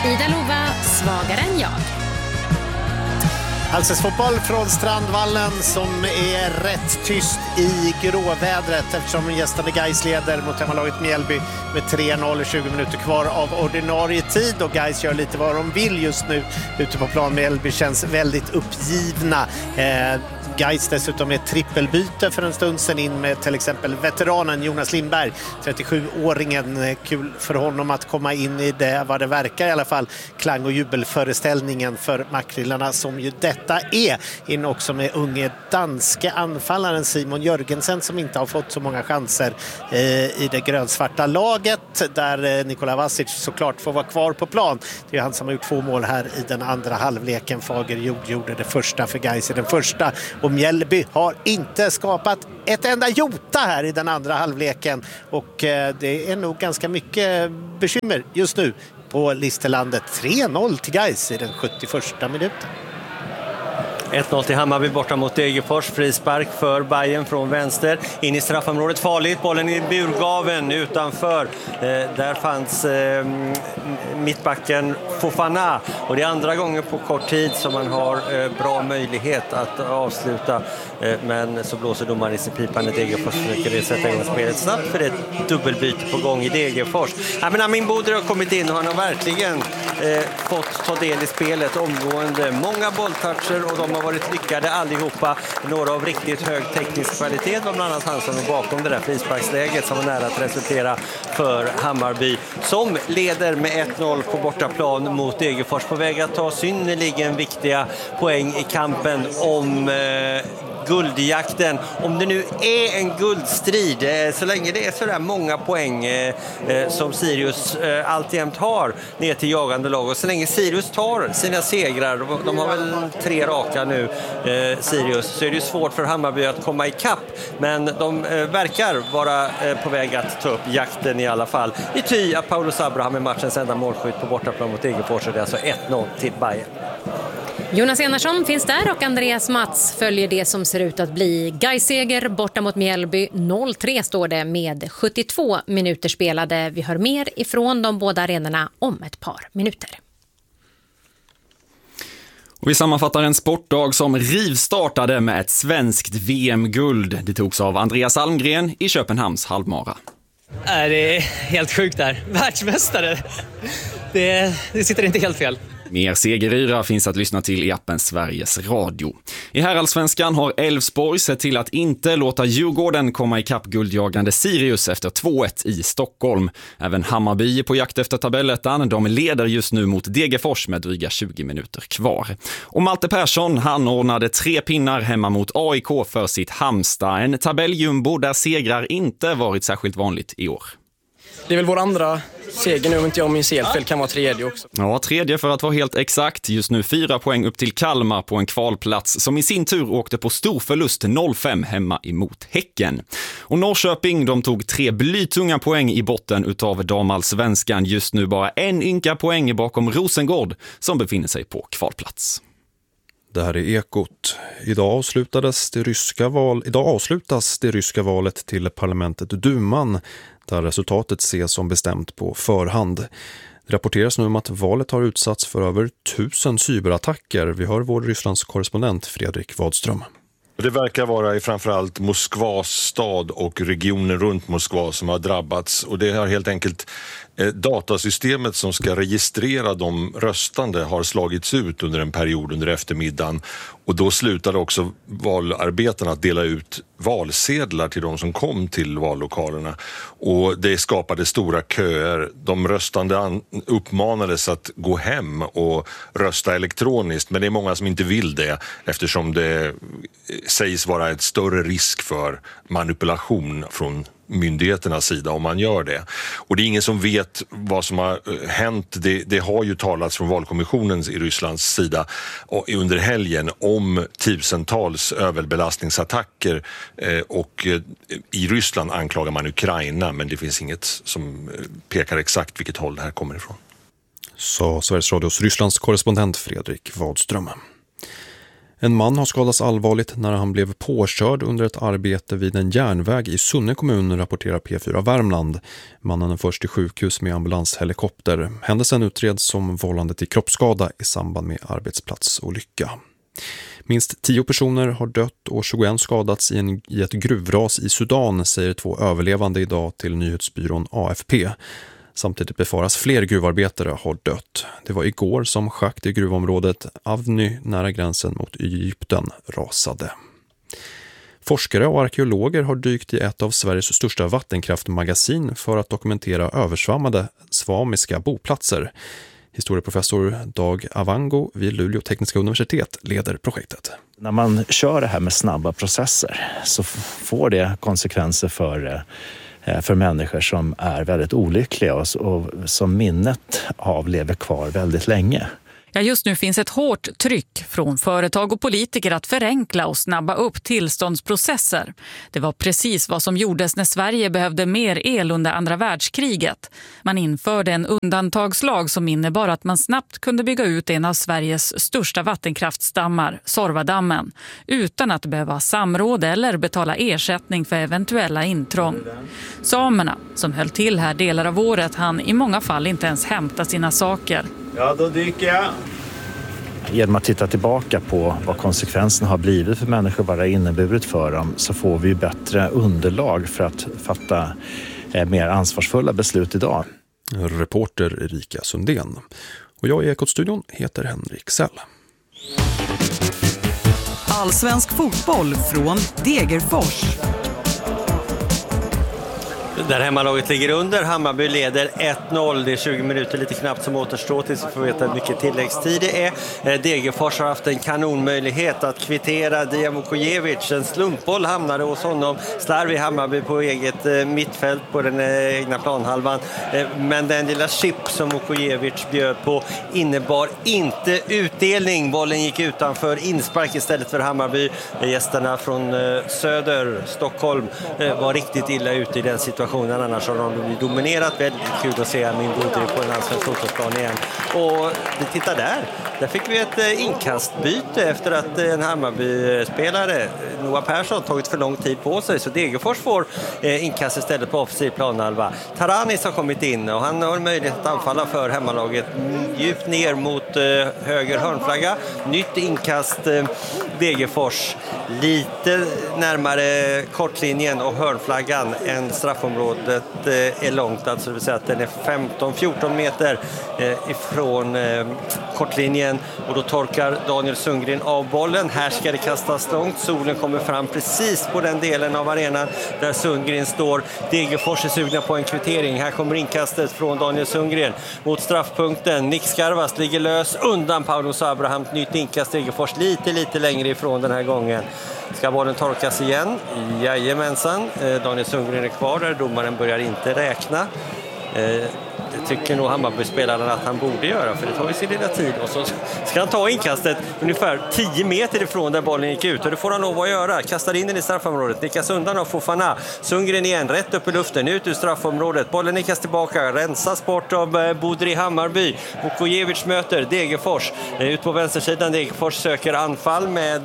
Ida Lova, svagare än jag. Allsvensk fotboll från Strandvallen som är rätt tyst i gråvädret eftersom gästande Gais leder mot hemmalaget Mjällby med 3-0, 20 minuter kvar av ordinarie tid och Gais gör lite vad de vill just nu ute på plan. Mjällby känns väldigt uppgivna. Gais dessutom ett trippelbyte för en stund sedan in med till exempel veteranen Jonas Lindberg, 37-åringen. Kul för honom att komma in i det, vad det verkar i alla fall, klang- och jubelföreställningen för makrillarna som ju detta är. In också med unge danske anfallaren Simon Jörgensen som inte har fått så många chanser i det grönsvarta laget där Nikola Vasic såklart får vara kvar på plan. Det är han som har gjort 2 mål här i den andra halvleken. Fagerjord gjorde det första för Gais i den första. Och Mjällby har inte skapat ett enda jota här i den andra halvleken. Och det är nog ganska mycket bekymmer just nu på Listerlandet. 3-0 till Gais i den 71:a minuten. 1-0 till Hammarby borta mot Degerfors. Frispark för Bayern från vänster. In i straffområdet farligt. Bollen i burgaven utanför. Där fanns mittbacken Fofana. Och det är andra gången på kort tid som man har bra möjlighet att avsluta. Men så blåser domaren i sin pipa när Degerfors försöker sätta igång spelet snabbt för det är ett dubbelbyte på gång i Degerfors. Ja, men Amin Boder har kommit in och han har verkligen fått ta del i spelet omgående. Många bolltoucher och de har varit lyckade allihopa. Några av riktigt hög teknisk kvalitet var bland annat han som var bakom det där frisparksläget som var nära att resultera för Hammarby som leder med 1-0 på bortaplan mot Degerfors på väg att ta synnerligen viktiga poäng i kampen om guldjakten. Om det nu är en guldstrid så länge det är så där många poäng som Sirius alltjämt har ner till jagande lag och så länge Sirius tar sina segrar, de har väl 3 raka nu Sirius, så är det ju svårt för Hammarby att komma i kapp, men de verkar vara på väg att ta upp jakten i alla fall. I ty att Paulus Abraham är matchens enda målskytt på bortaplan mot Degerfors, det är alltså 1-0 till Bayern. Jonas Enarsson finns där och Andreas Mats följer det som ser ut att bli Gais-seger borta mot Mjällby. 0-3 står det med 72 minuter spelade. Vi hör mer ifrån de båda arenorna om ett par minuter. Och vi sammanfattar en sportdag som rivstartade med ett svenskt VM-guld. Det togs av Andreas Almgren i Köpenhamns halvmara. Det är helt sjukt där. Världsmästare. Det sitter inte helt fel. Mer segeryra finns att lyssna till i appen Sveriges Radio. I herrallsvenskan har Elfsborg sett till att inte låta Djurgården komma i kapp guldjagande Sirius efter 2-1 i Stockholm. Även Hammarby är på jakt efter tabellettan. De leder just nu mot Degerfors med dryga 20 minuter kvar. Och Malte Persson, han ordnade 3 pinnar hemma mot AIK för sitt Halmstad. En tabelljumbo där segrar inte varit särskilt vanligt i år. Det är väl vår andra seger nu, om inte jag minns helt fel, kan vara tredje också. Ja, tredje för att vara helt exakt. Just nu 4 poäng upp till Kalmar på en kvalplats som i sin tur åkte på stor förlust 0-5 hemma emot Häcken. Och Norrköping, de tog 3 blytunga poäng i botten utav damallsvenskan. Just nu bara en ynka poäng bakom Rosengård som befinner sig på kvalplats. Det här är Ekot. Idag avslutas det ryska valet till parlamentet Duman, där resultatet ses som bestämt på förhand. Det rapporteras nu om att valet har utsatts för över 1000 cyberattacker. Vi hör vår Rysslands korrespondent Fredrik Wadström. Det verkar vara i framförallt Moskvas stad och regionen runt Moskva som har drabbats, och det har helt enkelt datasystemet som ska registrera de röstande har slagits ut under en period under eftermiddagen, och då slutade också valarbetarna att dela ut valsedlar till de som kom till vallokalerna, och det skapade stora köer. De röstande uppmanades att gå hem och rösta elektroniskt, men det är många som inte vill det eftersom det sägs vara ett större risk för manipulation från myndigheternas sida om man gör det. Och det är ingen som vet vad som har hänt. Det har ju talats från valkommissionens i Rysslands sida under helgen om tusentals överbelastningsattacker, och i Ryssland anklagar man Ukraina, men det finns inget som pekar exakt vilket håll det här kommer ifrån. Så Sveriges Radios Rysslands korrespondent Fredrik Wadström. En man har skadats allvarligt när han blev påkörd under ett arbete vid en järnväg i Sunne kommun, rapporterar P4 Värmland. Mannen är först till sjukhus med ambulanshelikopter. Händelsen utreds som vållande till kroppsskada i samband med arbetsplatsolycka. Minst 10 personer har dött och 21 skadats i ett gruvras i Sudan, säger 2 överlevande idag till nyhetsbyrån AFP. Samtidigt befaras fler gruvarbetare har dött. Det var igår som schakt i gruvområdet Avny nära gränsen mot Egypten rasade. Forskare och arkeologer har dykt i ett av Sveriges största vattenkraftmagasin för att dokumentera översvammade samiska boplatser. Historieprofessor Dag Avango vid Luleå tekniska universitet leder projektet. När man kör det här med snabba processer så får det konsekvenser för människor som är väldigt olyckliga och som minnet av lever kvar väldigt länge. Ja, just nu finns ett hårt tryck från företag och politiker att förenkla och snabba upp tillståndsprocesser. Det var precis vad som gjordes när Sverige behövde mer el under andra världskriget. Man införde en undantagslag som innebar att man snabbt kunde bygga ut en av Sveriges största vattenkraftstammar, Sorvadammen, utan att behöva samråd eller betala ersättning för eventuella intrång. Samerna, som höll till här delar av året, hann i många fall inte ens hämta sina saker. Ja, då dyker jag. Genom att titta tillbaka på vad konsekvenserna har blivit för människor, vad det har inneburit för dem, så får vi bättre underlag för att fatta mer ansvarsfulla beslut idag. Reporter Erika Sundén. Och jag i Ekot-studion heter Henrik Sell. Allsvensk fotboll från Degerfors. Där hemmalaget ligger under. Hammarby leder 1-0. Det är 20 minuter lite knappt som återstår tills vi får veta hur mycket tilläggstid det är. Degerfors har haft en kanonmöjlighet att kvittera. Dijan Vukojevic, en slumpboll hamnade hos honom. Slarv i Hammarby på eget mittfält på den egna planhalvan. Men den lilla chip som Vukojevic bjöd på innebar inte utdelning. Bollen gick utanför, inspark istället för Hammarby. Gästerna från söder, Stockholm, var riktigt illa ute i den situationen. Annars har de dominerat. Väldigt kul att se min Bodri på en allsvensk fotbollsplan igen. Och titta där fick vi ett inkastbyte efter att en Hammarby-spelare, Noah Persson, tagit för lång tid på sig. Så Degerfors får inkast istället på offensiv planhalva. Taranis har kommit in och han har möjlighet att anfalla för hemmalaget djupt ner mot höger hörnflagga. Nytt inkast Degerfors lite närmare kortlinjen och hörnflaggan än straffområdet är långt, alltså det vill säga att den är 15-14 meter ifrån kortlinjen, och då torkar Daniel Sundgren av bollen. Här ska det kastas långt, solen kommer fram precis på den delen av arenan där Sundgren står. Degerfors är sugna på en kvittering. Här kommer inkastet från Daniel Sundgren mot straffpunkten. Nick Skarvast ligger lös undan Paulus Abraham. Nytt inkast, Degerfors lite längre ifrån den här gången. Ska bollen torkas igen? Jajamensan. Daniel Sundgren är kvar där. Domaren börjar inte räkna. Det tycker nog Hammarby-spelarna att han borde göra, för det tar ju sin lilla tid. Och så ska han ta inkastet ungefär 10 meter ifrån där bollen gick ut. Och det får han lov att göra. Kastar in den i straffområdet. Nickas undan av Fofana. Sundgren igen, rätt upp i luften. Ut ur straffområdet. Bollen nickas tillbaka. Rensas bort av Bodri Hammarby. Vukojevic möter Degerfors. Ut på vänstersidan. Degerfors söker anfall med...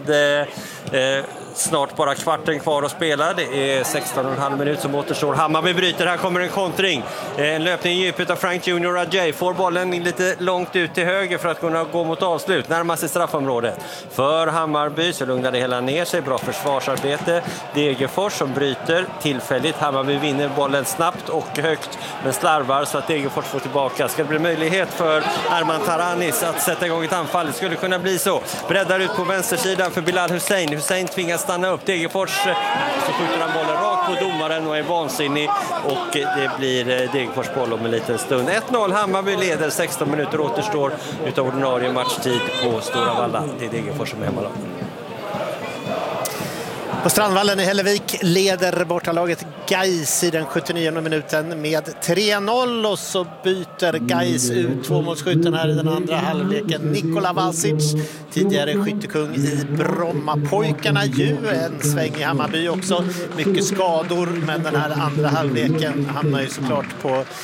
snart bara kvarten kvar att spela. Det är 16,5 minuter som återstår. Hammarby bryter, här kommer en kontring. En löpning i djupet av Frank Junior Adjei. Får bollen lite långt ut till höger för att kunna gå mot avslut. Närmar sig straffområdet. För Hammarby så lugnar det hela ner sig. Bra försvarsarbete. Degerfors som bryter tillfälligt. Hammarby vinner bollen snabbt och högt, men slarvar så att Degerfors får tillbaka. Ska det bli möjlighet för Arman Taranis att sätta igång ett anfall? Det skulle kunna bli så. Breddar ut på vänstersidan för Bilal Hussein. Hussein tvingas stanna upp. Degerfors så skjuter han bollen rakt på domaren och är vansinnig, och det blir Degerfors boll om en liten stund. 1-0, Hammarby leder, 16 minuter återstår utav ordinarie matchtid på Stora Valla. Det är Degerfors som är hemmalag. På Strandvallen i Hällevik leder bortalaget Gais i den 79 minuten med 3-0, och så byter Gais ut tvåmålsskytten här i den andra halvleken. Nikola Vasic, tidigare skyttekung i Brommapojkarna, ju en sväng i Hammarby också. Mycket skador, men den här andra halvleken hamnar ju såklart på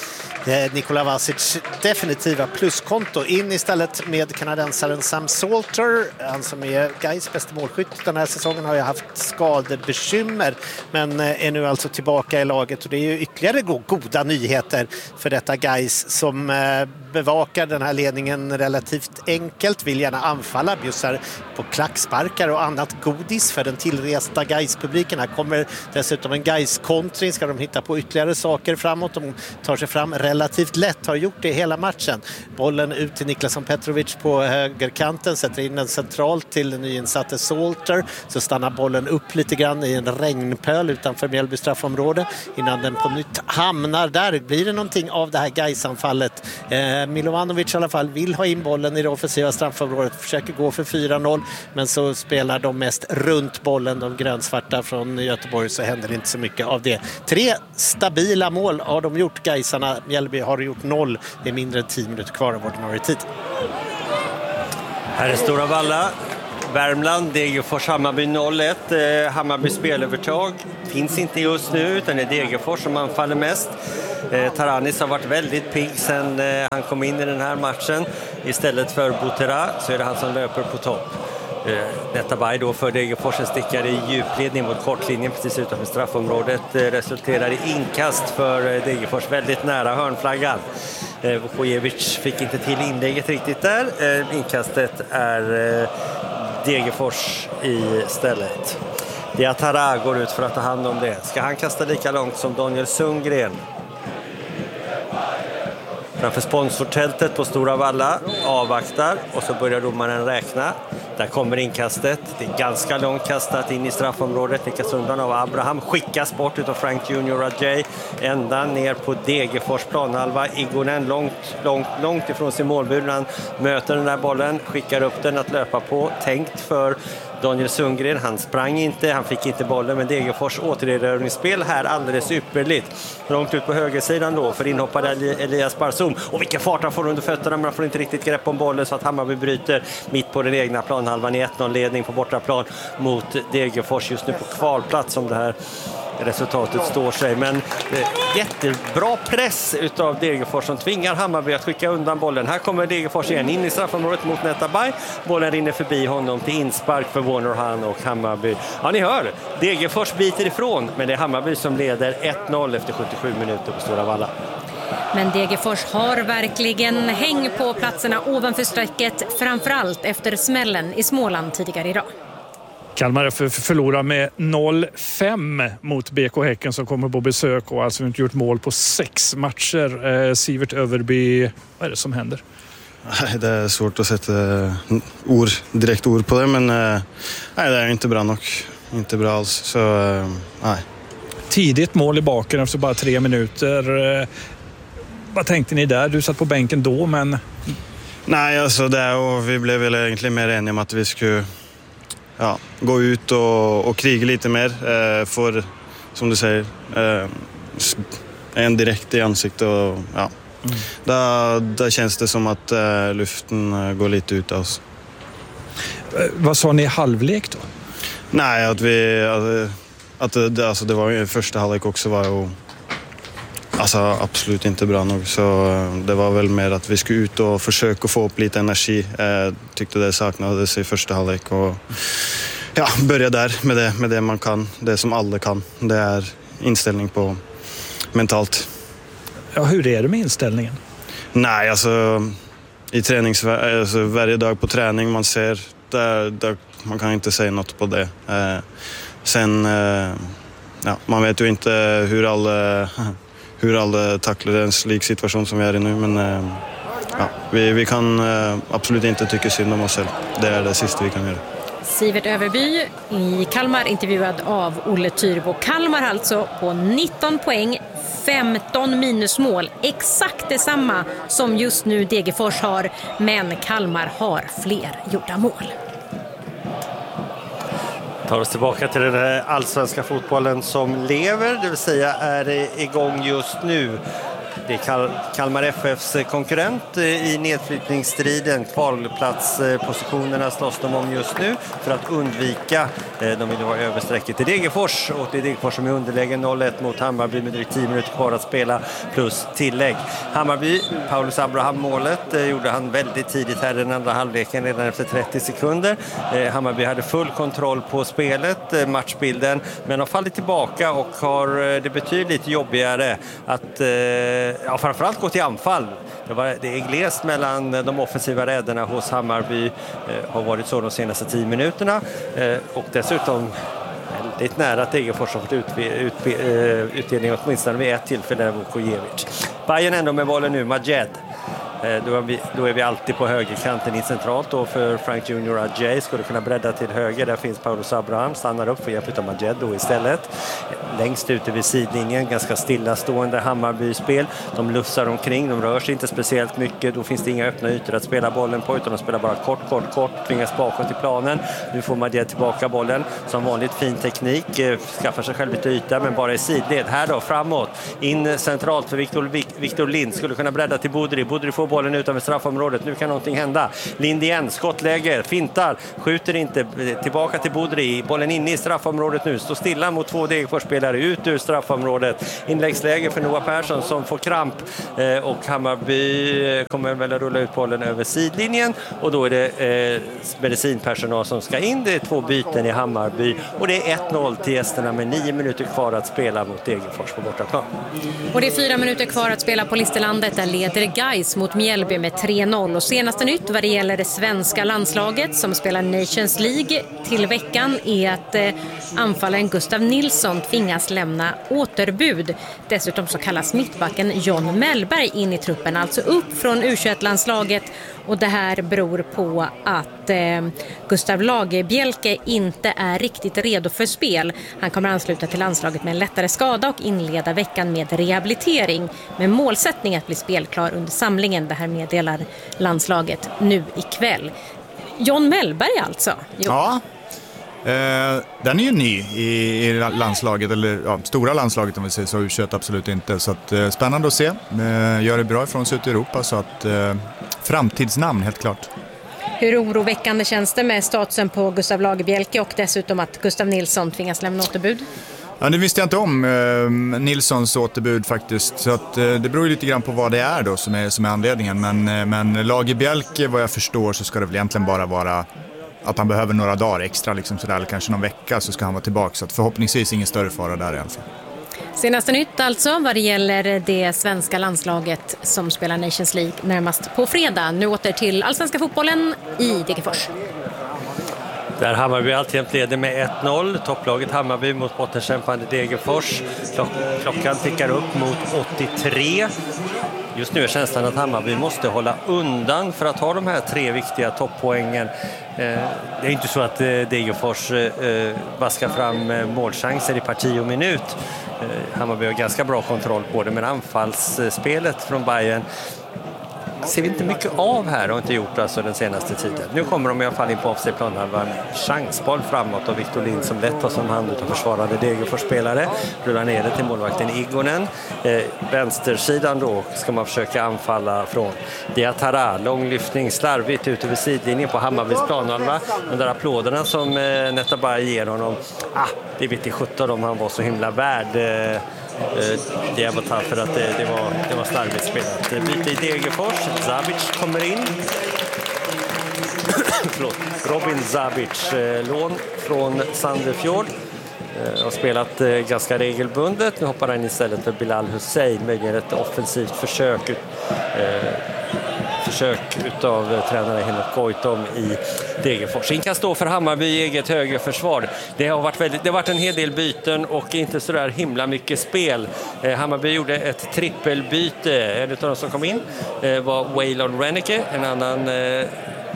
Nikola Vasic definitiva pluskonto. In istället med kanadensaren Sam Salter. Han som är Gais bästa målskytt den här säsongen har ju haft skadebekymmer men är nu alltså tillbaka i laget och det är ju ytterligare goda nyheter för detta Gais som bevakar den här ledningen relativt enkelt, vill gärna anfalla, bjussar på klacksparkar och annat godis för den tillresta Gais-publiken. Här kommer dessutom en Gais-kontring, ska de hitta på ytterligare saker framåt. De tar sig fram relativt lätt, har gjort det hela matchen. Bollen ut till Niklason Petrovic på högerkanten, sätter in den centralt till den nyinsatte Salter, så stannar bollen upp lite grann i en regnpöl utanför Mjällby straffområde innan den på nytt hamnar där. Blir det någonting av det här Gais-anfallet? Milovanovic i alla fall vill ha in bollen i det offensiva straffområdet, försöker gå för 4-0 men så spelar de mest runt bollen, de grönsvarta från Göteborg, så händer det inte så mycket av det. 3 stabila mål har de gjort, Gaisarna. Mjällby har gjort 0. Det är mindre än 10 minuter kvar av ordinarie tid. Här är Stora Valla. Värmland, Degerfors, Hammarby 0-1. Hammarby spelövertag finns inte just nu utan det är Degerfors som anfaller mest. Taranis har varit väldigt pigg sen han kom in i den här matchen. Istället för Butera så är det han som löper på topp. Netabay då för Degerfors, en stickare i djupledning mot kortlinjen precis utanför straffområdet, resulterar i inkast för Degerfors väldigt nära hörnflaggan. Vukojevic fick inte till inlägget riktigt där. Inkastet är Degerfors istället. Diatara går ut för att ta hand om det. Ska han kasta lika långt som Daniel Sundgren? Framför sponsortältet på Stora Valla, avvaktar och så börjar domaren räkna. Där kommer inkastet, det är ganska långt kastat in i straffområdet, nickas undan av Abraham, skickas bort utav Frank Junior Ajay, ända ner på Degerfors planhalva. Igonen långt ifrån sin målbur när han möter den där bollen, skickar upp den att löpa på, tänkt för Daniel Sundgren, han sprang inte, han fick inte bollen, men Degerfors återerövringsspel här alldeles ypperligt. Långt ut på högersidan då för inhoppade Elias Barzum. Och vilken fart han får under fötterna, men han får inte riktigt grepp om bollen så att Hammarby bryter mitt på den egna planhalvan i 1-0-ledning på bortaplan mot Degerfors. Just nu på kvalplats som det här resultatet står sig, men jättebra press utav Degerfors som tvingar Hammarby att skicka undan bollen. Här kommer Degerfors igen in i straffområdet mot Netabay. Bollen rinner förbi honom till inspark för Warner Han och Hammarby. Ja, ni hör, Degerfors biter ifrån, men det är Hammarby som leder 1-0 efter 77 minuter på Stora Valla. Men Degerfors har verkligen häng på platserna ovanför strecket, framförallt efter smällen i Småland tidigare idag. Kalmar förlorar med 0-5 mot BK Häcken som kommer på besök och alltså inte gjort mål på 6 matcher. Sivert Överby, vad är det som händer? Det är svårt att sätta direkt ord på det, men nej, det är inte bra nog. Inte bra alls, så nej. Tidigt mål i baken efter bara 3 minuter. Vad tänkte ni där? Du satt på bänken då, men... Nej, alltså det, och vi blev väl egentligen mer eniga om att vi skulle gå ut och kriga lite mer för, som du säger, en direkt i ansiktet och där känns det som att luften går lite ut av oss. Vad sa ni i halvlek då? Nej, att det var ju första halvlek också var ju absolut inte bra nog, så det var väl mer att vi skulle ut och försöka få upp lite energi. Tyckte det saknades i första halvlek och börja där med det man kan, det som alla kan. Det är inställning på mentalt. Ja, hur är det med inställningen? Nej, alltså i varje dag på träning man ser där man kan inte säga något på det. Sen man vet ju inte hur alla tacklar en slik situation som vi är i nu, men vi kan absolut inte tycka synd om oss själv. Det är det sista vi kan göra. Sivert Överby i Kalmar, intervjuad av Olle Tyrbo. Kalmar alltså på 19 poäng, 15 minusmål. Exakt detsamma som just nu Degerfors har, men Kalmar har fler gjorda mål. Tar oss tillbaka till den allsvenska fotbollen som lever, det vill säga är igång just nu. Det är Kalmar FFs konkurrent i nedflyttningsstriden. Kvalplatspositionerna slåss de om just nu för att undvika. De vill vara översträcket till Degerfors, och det är Degerfors som är underläge 0-1 mot Hammarby med drygt 10 minuter kvar att spela plus tillägg. Hammarby, Paulus Abraham målet gjorde han väldigt tidigt här i den andra halvleken, redan efter 30 sekunder. Hammarby hade full kontroll på spelet, matchbilden, men har fallit tillbaka och har det betydligt jobbigare att framförallt gå till anfall. Det är glest mellan de offensiva räderna hos Hammarby, har varit så de senaste 10 minuterna, och dessutom väldigt nära att Degerfors har fått utdelning åtminstone vid ett tillfälle av Vukojevic. Bayern ändå med bollen nu, Majed. Då är vi alltid på högerkanten i centralt då för Frank Junior Adjei skulle kunna bredda till höger. Där finns Paulus Abraham, stannar upp för hjälp av Majed då istället. Längst ute vid sidlinjen, ganska stillastående Hammarby-spel. De lussar omkring, de rör sig inte speciellt mycket. Då finns det inga öppna ytor att spela bollen på, utan de spelar bara kort, tvingas bakåt i planen. Nu får Majed tillbaka bollen, som vanligt fin teknik, skaffar sig själv lite yta men bara i sidled. Här då, framåt, in centralt för Victor Lind, skulle kunna bredda till Bodri. Bodri får bollen utanför straffområdet. Nu kan någonting hända. Lind igen, skottläge, fintar, skjuter inte, tillbaka till Bodri. Bollen inne i straffområdet nu, står stilla mot 2 Degerfors-spelare ut ur straffområdet. Inläggsläge för Noah Persson som får kramp, och Hammarby kommer väl att rulla ut bollen över sidlinjen, och då är det medicinpersonal som ska in. Det är 2 byten i Hammarby, och det är 1-0 till gästerna med 9 minuter kvar att spela mot Degerfors på bortaplan. Och det är 4 minuter kvar att spela på Listerlandet. Där leder Gais mot Mjällby med 3-0. Och senaste nytt vad det gäller det svenska landslaget som spelar Nations League till veckan är att anfallaren Gustav Nilsson tvingas lämna återbud. Dessutom så kallas mittbacken John Mellberg in i truppen, alltså upp från U21-landslaget. Och det här beror på att Gustav Lagerbielke inte är riktigt redo för spel. Han kommer ansluta till landslaget med en lättare skada och inleda veckan med rehabilitering. Med målsättning att bli spelklar under samlingen. Det här meddelar landslaget nu ikväll. John Mellberg alltså. Jo. Ja. Den är ju ny i landslaget, eller stora landslaget om vi säger så, U21 absolut inte. Så att, spännande att se. Gör det bra ifrån sig ut i Europa, så att framtidsnamn helt klart. Hur oroväckande känns det med statusen på Gustav Lagerbielke och dessutom att Gustav Nilsson tvingas lämna återbud? Ja, det visste jag inte om Nilssons återbud faktiskt. Så att, det beror ju lite grann på vad det är då som är anledningen. Men Lagerbielke, vad jag förstår, så ska det väl egentligen bara vara att han behöver några dagar extra liksom sådär, eller kanske någon vecka, så ska han vara tillbaka. Så att förhoppningsvis ingen större fara där i alla fall. Senaste nytt alltså vad det gäller det svenska landslaget som spelar Nations League närmast på fredag. Nu åter till allsvenska fotbollen i Degerfors. Där Hammarby alltjämt leder med 1-0. Topplaget Hammarby mot bottenkämpande Degerfors. Klockan tickar upp mot 83. Just nu är känslan att Hammarby måste hålla undan för att ha de här 3 viktiga topppoängen. Det är inte så att Degerfors vaskar fram målchanser i parti och minut. Hammarby har ganska bra kontroll på det, men anfallsspelet från Bayern ser vi inte mycket av här och inte gjort alltså den senaste tiden. Nu kommer de i alla fall in på offside-plan. Det var en chansboll framåt av Victor Lind som lätt tar som hand utav försvarande Degerfors-spelare. Rullar ner det till målvakten Igonen. Vänstersidan då ska man försöka anfalla från Diatara. Långlyftning slarvigt ut över sidlinjen på Hammarbys planhalva. De där applåderna som Netabay ger honom. Det vet inte 17 om han var så himla värd. Det var tack för att det var slarvigt spelat. Byte i Degerfors. Zabic kommer in. Robin Zabic, lån från Sandefjord. Har spelat ganska regelbundet. Nu hoppar han istället för Bilal Hussein. Möjligen ett offensivt försök utav tränare Henrik Goitom i Degerfors. Kan stå för Hammarby i eget högerförsvar. Det har varit en hel del byten och inte så där himla mycket spel. Hammarby gjorde ett trippelbyte. En av de som kom in var Waylon Reneke, en annan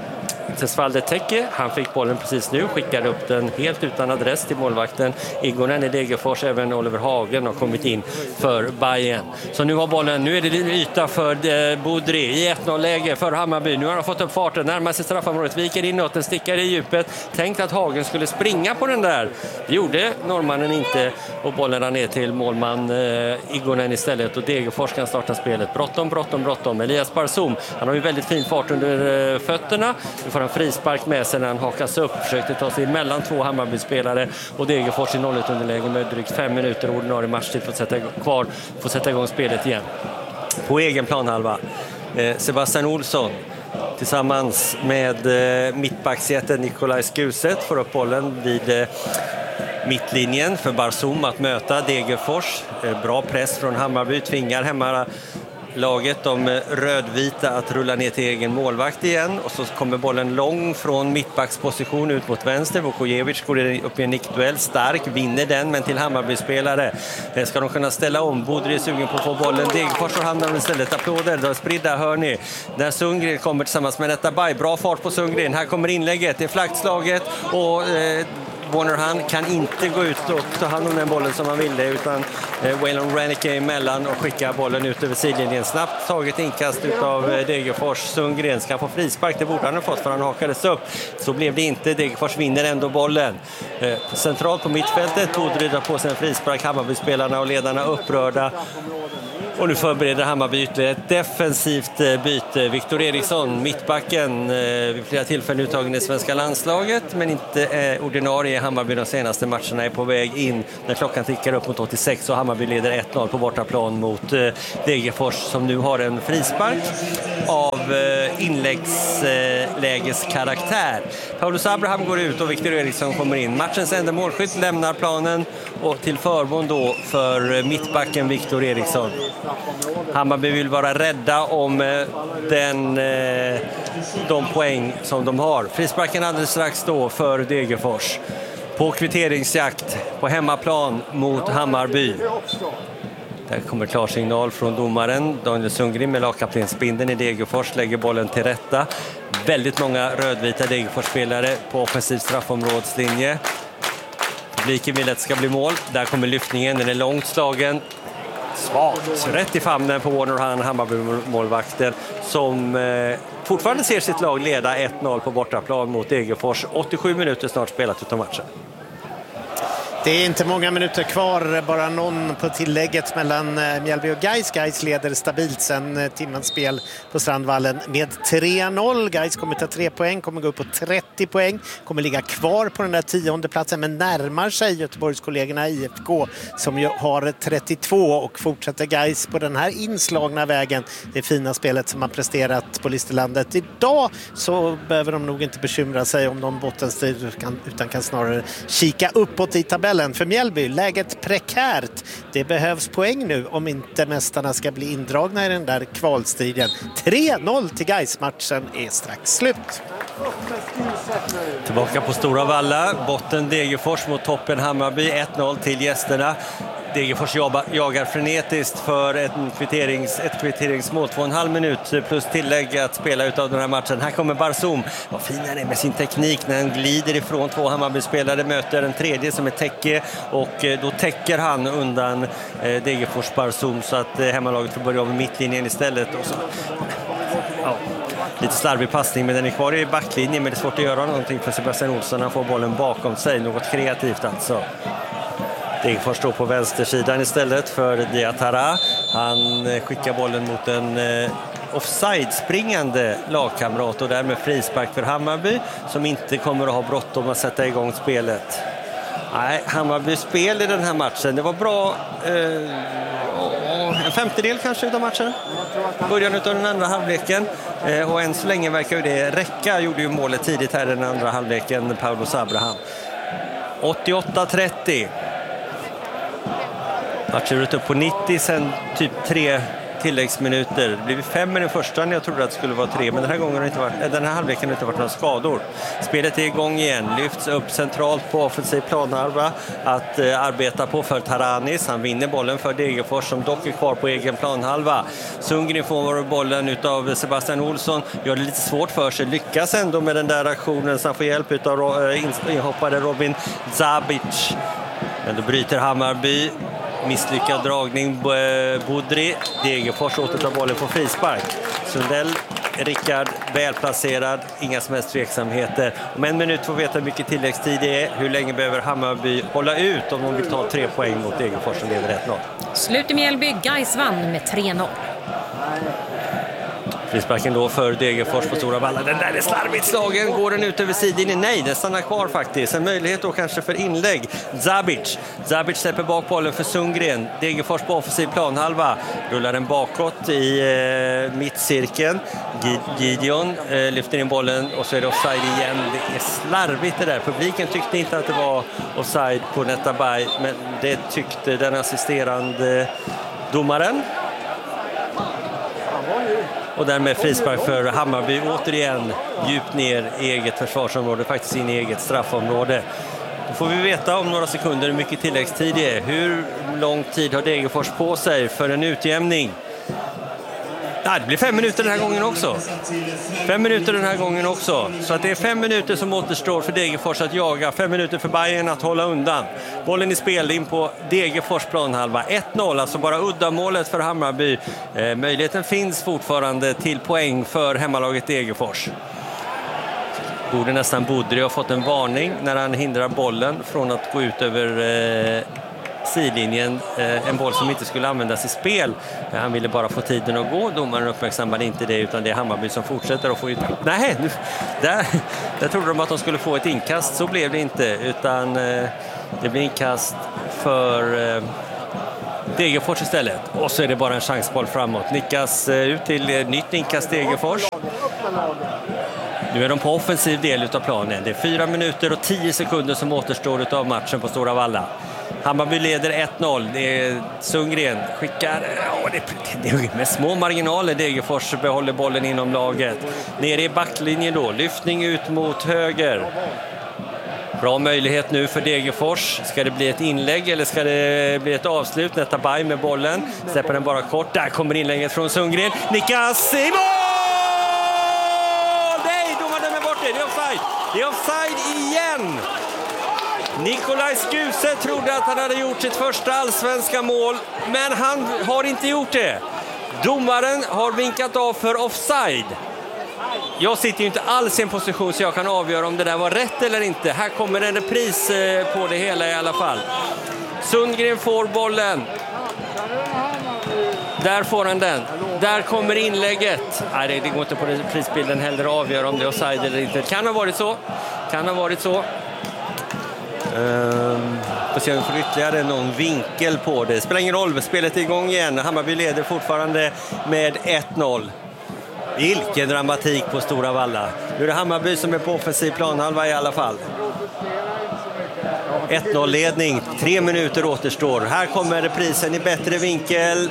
Tesvalde Teke, han fick bollen precis nu, skickade upp den helt utan adress till målvakten Igonen i Degerfors. Även Oliver Hagen har kommit in för Bayern. Så nu har bollen, nu är det yta för Bodri i 1-0-läge för Hammarby. Nu har han fått upp farten, närmar sig straffområdet, viker inåt, den stickar i djupet. Tänkt att Hagen skulle springa på den där. Det gjorde norrmannen inte och bollen rann ner till målman Igonen istället och Degerfors kan starta spelet. Bråttom. Elias Barzoum, han har ju väldigt fin fart under fötterna. Nu får han frispark med sig när han hakas upp. Försökte ta sig mellan två Hammarby-spelare och Degerfors i 0-1 underläge med drygt 5 minuter ordinarie matchtid för att sätta igång spelet igen. På egen planhalva. Sebastian Olsson tillsammans med mittbacksjätten Nikolaj Skuset får upp bollen vid mittlinjen för Barzoum att möta Degerfors. Bra press från Hammarby, tvingar hemmalaget, de rödvita, att rulla ner till egen målvakt igen. Och så kommer bollen lång från mittbacksposition ut mot vänster. Vukojevic går upp i en nickduell, stark, vinner den, men till Hammarby-spelare. Ska de kunna ställa om? Bodri är sugen på att få bollen. Degerfors och hamnar istället. Applåder, då spridda hör ni. När Sundgren kommer tillsammans med detta Bay. Bra fart på Sundgren. Här kommer inlägget, det är flaggslaget och Warner han kan inte gå ut och ta hand om den bollen som han ville, utan Waylon Rennicke emellan och skicka bollen ut över sidlinjen. Snabbt taget inkast av Degerfors. Sundgren ska få frispark, det borde han ha fått för han hakades upp. Så blev det inte, Degerfors vinner ändå bollen. Centralt på mittfältet, Bodri drar på sig en frispark, Hammarby-spelarna och ledarna upprörda. Och nu förbereder Hammarby ytterligare ett defensivt byte. Viktor Eriksson, mittbacken, vid flera tillfällen uttagen i svenska landslaget, men inte ordinarie i Hammarby de senaste matcherna, är på väg in när klockan tickar upp mot 86 och Hammarby leder 1-0 på bortaplan mot Degerfors som nu har en frispark av inläggslägeskaraktär. Paulus Abraham går ut och Viktor Eriksson kommer in. Matchens enda målskytt lämnar planen och till förmån då för mittbacken Viktor Eriksson. Hammarby vill vara rädda om de poäng som de har. Frisparken alldeles strax då för Degerfors. På kvitteringsjakt på hemmaplan mot Hammarby. Där kommer klarsignal från domaren. Daniel Sundgren med lagkaptensbindeln i Degerfors lägger bollen till rätta. Väldigt många rödvita Degerfors-spelare på offensiv straffområdslinje. Publiken vill att det ska bli mål. Där kommer lyftningen, den är långt slagen. Svagt, rätt i famnen på Warner Hammarby-målvakten som fortfarande ser sitt lag leda 1-0 på bortaplan mot Degerfors. 87 minuter snart spelat utav matchen. Det är inte många minuter kvar, bara någon på tillägget mellan Mjällby och Gais. Gais leder stabilt sen timmans spel på Strandvallen med 3-0. Gais kommer ta 3 poäng, kommer gå upp på 30 poäng, kommer ligga kvar på den där 10:e platsen, men närmar sig Göteborgskollegorna IFK som ju har 32 och fortsätter Gais på den här inslagna vägen. Det fina spelet som har presterat på Listerlandet idag, så behöver de nog inte bekymra sig om de bottenstrid utan kan snarare kika uppåt i tabellen. För Mjällby, läget prekärt. Det behövs poäng nu om inte mästarna ska bli indragna i den där kvalstriden. 3-0 till Gais, matchen är strax slut. Tillbaka på Stora Valla, botten Degerfors mot toppen Hammarby, 1-0 till gästerna. Degerfors jagar frenetiskt för ett kvitteringsmål, 2,5 minut plus tillägg att spela utav den här matchen. Här kommer Barzoum, vad fin han är med sin teknik när han glider ifrån 2 Hammarby-spelare, möter en tredje som är Teke och då täcker han undan Degerfors Barzoum så att hemmalaget får börja av mittlinjen istället. Och så, lite slarvig passning, men den är kvar i backlinjen, men det är svårt att göra någonting för Sebastian Olsson. Han får bollen bakom sig, något kreativt alltså. Degerfors står på vänstersidan istället för Diatara. Han skickar bollen mot en offside-springande lagkamrat och därmed frispark för Hammarby som inte kommer att ha bråttom att sätta igång spelet. Nej, Hammarbys spel i den här matchen, det var bra, en femtedel kanske utav matchen. Början utav den andra halvleken och än så länge verkar ju det räcka. Gjorde ju målet tidigt här i den andra halvleken, Paulus Abraham. 88-30. Matchen ut upp på 90, sen typ 3 tilläggsminuter. Det blev 5 i den första när jag trodde att det skulle vara 3, men den här halvleken har inte varit några skador. Spelet är igång igen, lyfts upp centralt på offensiv planhalva att arbeta på för Taranis. Han vinner bollen för Degerfors som dock är kvar på egen planhalva. Sundgren får bollen utav Sebastian Olsson, gör det lite svårt för sig, lyckas ändå med den där aktionen så han får hjälp utav inhoppade Robin Zabic. Men då bryter Hammarby. Misslyckad dragning Budri. Degerfors återtar bollen på frispark. Sundell, Rickard, välplacerad. Inga som helst tveksamheter. Om 1 minut får vi veta hur mycket tilläggstid det är. Hur länge behöver Hammarby hålla ut om de vill ta 3 poäng mot Degerfors som leder 1-0. Slut i Mjällby, Gais vann med 3-0. Frisparken då för Degerfors på Stora Valla. Den där är slarvigt slagen. Går den ut över sidlinjen? Nej, den stannar kvar faktiskt. En möjlighet då kanske för inlägg. Zabic släpper bak bollen för Sundgren. Degerfors på offensiv planhalva. Rullar den bakåt i mittcirkeln. Gideon lyfter in bollen och så är det offside igen. Det är slarvigt det där. Publiken tyckte inte att det var offside på Netabay, men det tyckte den assisterande domaren. Och därmed frispark för Hammarby återigen djupt ner i eget försvarsområde, faktiskt in i eget straffområde. Då får vi veta om några sekunder hur mycket tilläggstid det är. Hur lång tid har Degerfors på sig för en utjämning? Ja, det blir 5 minuter den här gången också. 5 minuter den här gången också. Så att det är 5 minuter som återstår för Degerfors att jaga. 5 minuter för Bayern att hålla undan. Bollen i spel in på Degerfors planhalva. 1-0, alltså bara uddamålet för Hammarby. Möjligheten finns fortfarande till poäng för hemmalaget Degerfors. Borde nästan Budri ha fått en varning när han hindrar bollen från att gå ut över sidlinjen, en boll som inte skulle användas i spel. Han ville bara få tiden att gå. Domaren uppmärksammade inte det, utan det är Hammarby som fortsätter att få ut. Nej, där trodde de att de skulle få ett inkast. Så blev det inte, utan det blir inkast för Degerfors istället. Och så är det bara en chansboll framåt. Nickas ut till nytt inkast Degerfors. Nu är de på offensiv del utav planen. Det är 4 minuter och 10 sekunder som återstår utav matchen på Stora Valla. Hammarby leder 1-0. Det är Sundgren skickar. Det är med små marginaler. Degerfors behåller bollen inom laget. Nere i backlinjen då. Lyftning ut mot höger. Bra möjlighet nu för Degerfors. Ska det bli ett inlägg eller ska det bli ett avslut? Netabay med bollen. Släpper den bara kort. Där kommer inlägget från Sundgren. Nickas i mål! Nej, domaren dömer bort det. Det är offside. Det är offside igen. Nikolaj Skuse trodde att han hade gjort sitt första allsvenska mål, men han har inte gjort det. Domaren har vinkat av för offside. Jag sitter ju inte alls i en position så jag kan avgöra om det där var rätt eller inte. Här kommer en repris på det hela i alla fall. Sundgren får bollen. Där får han den. Där kommer inlägget. Nej, det går inte på reprisbilden heller att avgöra om det är offside eller inte. Kan ha varit så. Får se om vi får ytterligare någon vinkel på det. Spelar ingen roll, spelet är igång igen. Hammarby leder fortfarande med 1-0. Vilken dramatik på Stora Valla. Nu är det Hammarby som är på offensiv planhalva i alla fall. 1-0-ledning, 3 minuter återstår. Här kommer reprisen i bättre vinkel.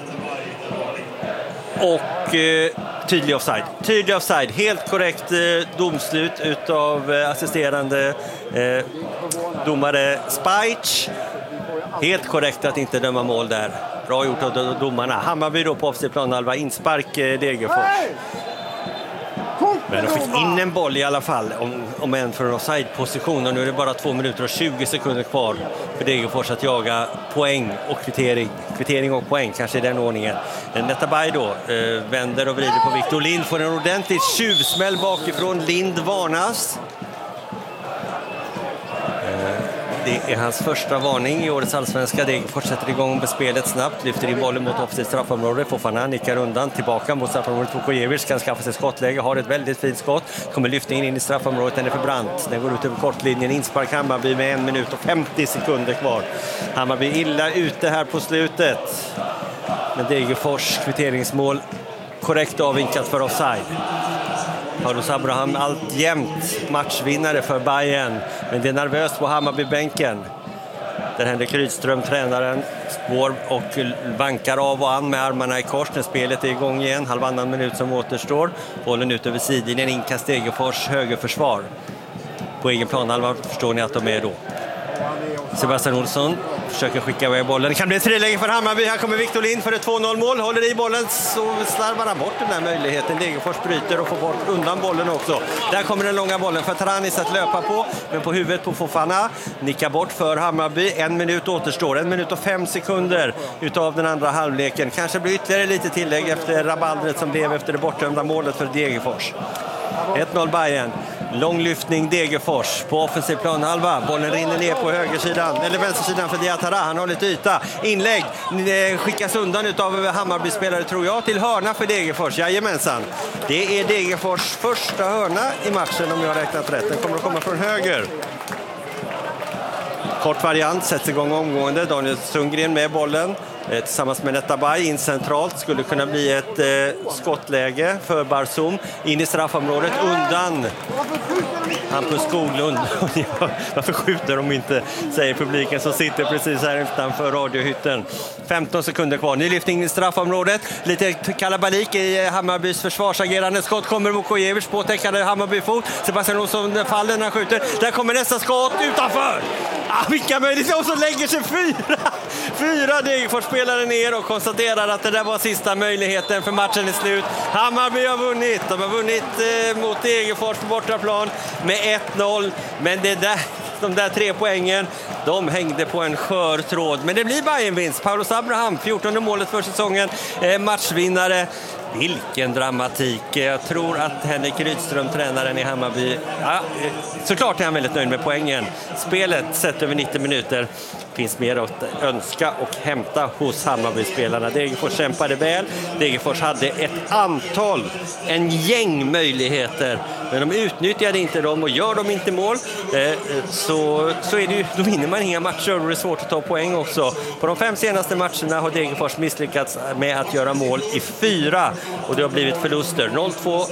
Och tydlig offside. Helt korrekt domslut utav assisterande domare Spajc. Helt korrekt att inte döma mål där. Bra gjort av domarna. Hammarby då på offensiv planhalva, inspark Degerfors. Men de fick in en boll i alla fall, om än för en offside-position. Och nu är det bara 2 minuter och 20 sekunder kvar för Degerfors att jaga poäng och kvittering. Kvittering och poäng, kanske i den ordningen. Netabay då vänder och vrider på Victor Lind. Får en ordentligt tjuvsmäll bakifrån. Lind varnas. Det är hans första varning i årets allsvenska. Degerfors sätter igång med spelet snabbt. Lyfter in bollen mot offensivt straffområde. Fofana nickar undan. Tillbaka mot straffområdet. Vukojevic kan skaffa sig skottläge. Har ett väldigt fint skott. Kommer lyftningen in i straffområdet. Den är för brant. Den går ut över kortlinjen. Inspark Hammarby med 1 minut och 50 sekunder kvar. Hammarby illa ute här på slutet. Men Degerfors kvitteringsmål korrekt avvinkat för offside. Carlos Abraham alltjämt matchvinnare för Bayern. Men det är nervöst på Hammarbybänken. där Henrik Rydström, tränaren, går och vankar av och an med armarna i kors när spelet är igång igen. Halvannan minut som återstår. Bollen ut över sidlinjen, inkast Degerfors högerförsvar. På egen planhalva förstår ni att de är då. Sebastian Olsson försöker skicka iväg bollen. Det kan bli ett friläge för Hammarby. Här kommer Victor Lind för ett 2-0-mål. Håller i bollen så slarvar han bort den här möjligheten. Degerfors bryter och får bort undan bollen också. Där kommer den långa bollen för Taranis att löpa på. Men på huvudet på Fofana. Nickar bort för Hammarby. 1 minut återstår. 1 minut och 5 sekunder utav den andra halvleken. Kanske blir ytterligare lite tillägg efter rabaldret som blev efter det bortdömda målet för Degerfors. 1-0 Bayern. Lång lyftning Degerfors på offensiv planhalva. Bollen rinner ner på högersidan, eller vänstersidan för Diatara. Han har lite yta. Inlägg skickas undan utav Hammarby-spelare tror jag till hörna för Degerfors. Jajamensan. Det är Degerfors första hörna i matchen om jag har räknat rätt. Den kommer att komma från höger. Kort variant sätts igång omgående. Daniel Sundgren med bollen. Tillsammans med Netabay in centralt skulle kunna bli ett skottläge för Barsum in i straffområdet undan Hampus Skoglund. Varför skjuter de inte, säger publiken som sitter precis här utanför radiohytten. 15 sekunder kvar, ny lyftning i straffområdet, lite kalabalik i Hammarbys försvarsagerande. Skott kommer Vukojevic på täckande Hammarby-fot. Sebastian Olsson faller när han skjuter. Där kommer nästa skott utanför. Vilka möjligheter, och så lägger sig fyra Degerfors-spelare ner och konstaterar att det där var sista möjligheten för matchen är slut. Hammarby har vunnit. De har vunnit mot Degerfors på bortaplan med 1-0. Men de där 3 poängen, de hängde på en skör tråd. Men det blir Bayern-vinst. Paulus Abraham, 14:e målet för säsongen, matchvinnare. Vilken dramatik. Jag tror att Henrik Rydström, tränaren i Hammarby, såklart är han väldigt nöjd med poängen. Spelet sett över 90 minuter finns mer att önska och hämta hos Hammarby-spelarna. Degerfors kämpade väl. Degerfors hade en gäng möjligheter, men de utnyttjade inte dem, och gör de inte mål så är det ju, då vinner man inga matcher och det är svårt att ta poäng också. På de 5 senaste matcherna har Degerfors misslyckats med att göra mål i 4 och det har blivit förluster. 0-2